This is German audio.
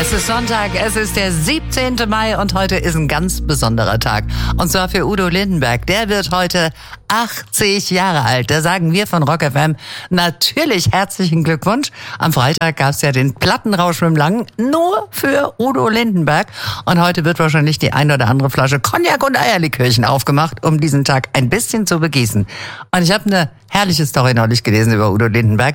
Es ist Sonntag, es ist der 17. Mai und heute ist ein ganz besonderer Tag. Und zwar für Udo Lindenberg. Der wird heute 80 Jahre alt. Da sagen wir von Rock FM natürlich herzlichen Glückwunsch. Am Freitag gab es ja den Plattenrausch mit dem Langen, nur für Udo Lindenberg. Und heute wird wahrscheinlich die ein oder andere Flasche Cognac und Eierlikörchen aufgemacht, um diesen Tag ein bisschen zu begießen. Und ich habe eine herrliche Story neulich gelesen über Udo Lindenberg.